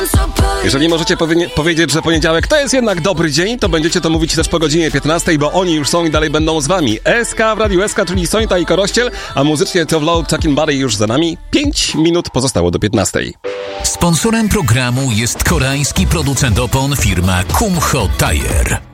Jeżeli możecie powiedzieć, że poniedziałek to jest jednak dobry dzień, to będziecie to mówić też po godzinie 15, bo oni już są i dalej będą z wami. SK w Radiu SK, czyli Sonita i Korościel, a muzycznie To Vlog Talking Body już za nami. 5 minut pozostało do 15. Sponsorem programu jest koreański producent opon firma Kumho Tire.